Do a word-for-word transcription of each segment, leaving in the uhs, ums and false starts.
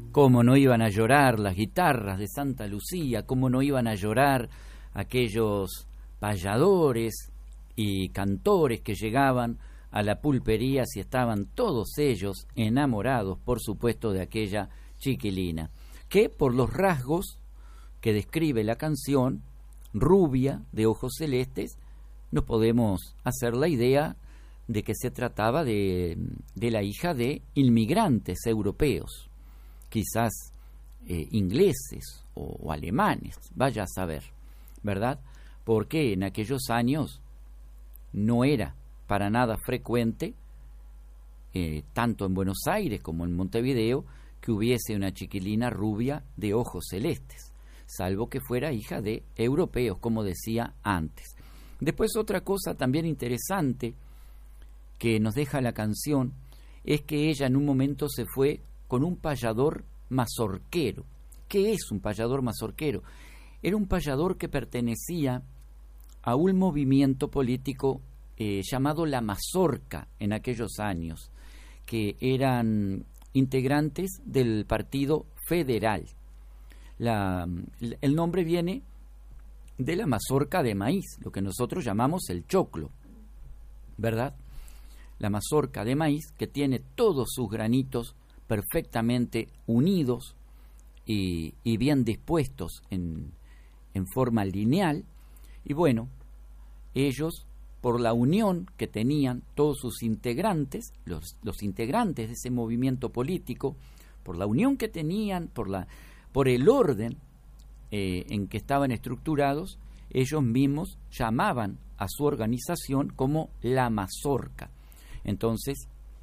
Cómo no iban a llorar las guitarras de Santa Lucía, cómo no iban a llorar aquellos payadores y cantores que llegaban a la pulpería si estaban todos ellos enamorados, por supuesto, de aquella chiquilina, que por los rasgos que describe la canción, rubia, de ojos celestes, nos podemos hacer la idea de que se trataba de, de la hija de inmigrantes europeos, quizás eh, ingleses o, o alemanes, vaya a saber, ¿verdad? Porque en aquellos años no era para nada frecuente, eh, tanto en Buenos Aires como en Montevideo, que hubiese una chiquilina rubia de ojos celestes, salvo que fuera hija de europeos, como decía antes. Después, otra cosa también interesante que nos deja la canción es que ella en un momento se fue con un payador mazorquero. ¿Qué es un payador mazorquero? Era un payador que pertenecía a un movimiento político eh, llamado la Mazorca en aquellos años, que eran integrantes del Partido Federal. La, el nombre viene de la mazorca de maíz, lo que nosotros llamamos el choclo, ¿verdad? La mazorca de maíz, que tiene todos sus granitos perfectamente unidos y, y bien dispuestos en, en forma lineal. Y bueno, ellos, por la unión que tenían todos sus integrantes, los, los integrantes de ese movimiento político, por la unión que tenían, por, la, por el orden eh, en que estaban estructurados, ellos mismos llamaban a su organización como la mazorca. Entonces,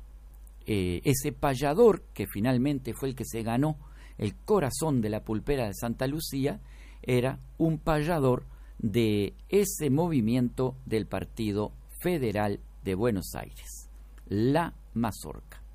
eh, ese payador, que finalmente fue el que se ganó el corazón de la pulpera de Santa Lucía, era un payador de ese movimiento del Partido Federal de Buenos Aires, la Mazorca.